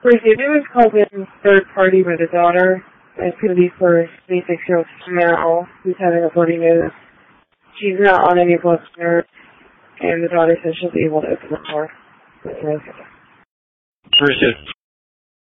Briefly, there was called in third party by the daughter. It's going to be for 26-year-old Mal, who's having a bloody nose. She's not on any blood nerves, and the daughter says she'll be able to open the door. First,